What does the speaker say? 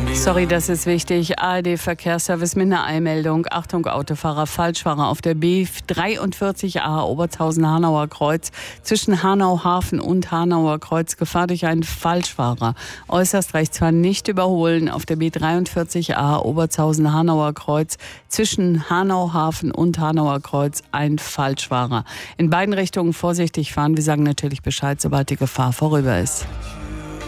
Sorry, das ist wichtig. ARD Verkehrsservice mit einer Eilmeldung. Achtung, Autofahrer, Falschfahrer auf der B43A Obertshausen-Hanauer Kreuz. Zwischen Hanau-Hafen und Hanauer Kreuz Gefahr durch einen Falschfahrer. Äußerst rechts fahren, nicht überholen. Auf der B43A Obertshausen-Hanauer Kreuz. Zwischen Hanau-Hafen und Hanauer Kreuz ein Falschfahrer. In beiden Richtungen vorsichtig fahren. Wir sagen natürlich Bescheid, sobald die Gefahr vorüber ist.